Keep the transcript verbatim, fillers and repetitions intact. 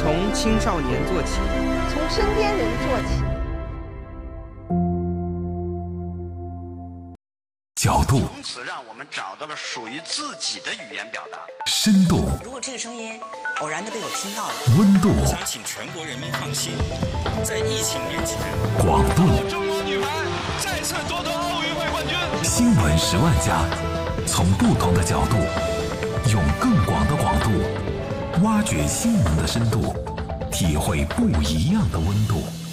从青少年做起， 从身边人做起。 角度， 从此让我们找到了属于自己的语言表达。 深度， 如果这个声音偶然的被我听到了， 温度， 我想请全国人民放心，在疫情面前， 广度， 中国女排再次夺得奥运会冠军。 新闻十万加，从不同的角度，用更广的广度，挖掘新闻的深度，体会不一样的温度。